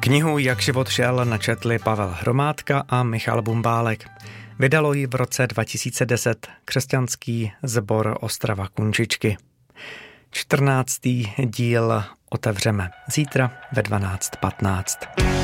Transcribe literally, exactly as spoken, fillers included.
Knihu Jak život šel načetli Pavel Hromádka a Michal Bumbálek. Vydalo ji v roce dva tisíce deset křesťanský sbor Ostrava Kunčičky. čtrnáctý díl otevřeme zítra ve dvanáct patnáct.